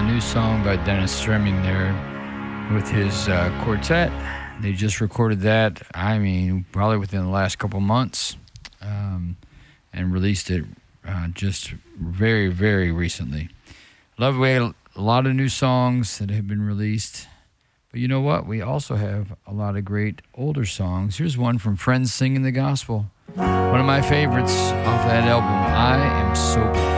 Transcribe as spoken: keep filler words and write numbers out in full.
new song by Dennis Stremming there with his uh, quartet. They just recorded that, I mean, probably within the last couple months, um, and released it uh, just very, very recently. Love the way a lot of new songs that have been released. But you know what? We also have a lot of great older songs. Here's one from Friends Singing the Gospel. One of my favorites off that album, I Am So Glad.